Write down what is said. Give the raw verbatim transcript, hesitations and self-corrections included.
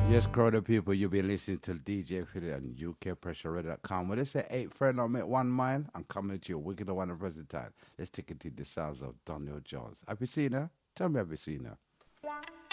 Yes, crowd people, you'll be listening to D J Philly on U K Pressure Radio dot com. When they say eight friend, I'll make one mile. I'm coming to you, wicked one of present time. Let's take it to the sounds of Daniel Jones. Have you seen her? Tell me, have you seen her?